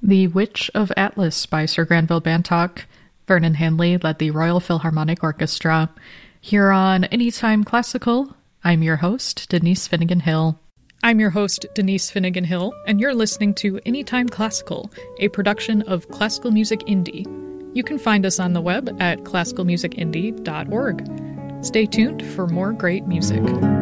The Witch of Atlas by Sir Granville Bantock. Vernon Hanley led the Royal Philharmonic Orchestra. Here on Anytime Classical, I'm your host, Denise Finnegan Hill. I'm your host, Denise Finnegan Hill, and you're listening to Anytime Classical, a production of Classical Music Indie. You can find us on the web at classicalmusicindie.org. Stay tuned for more great music.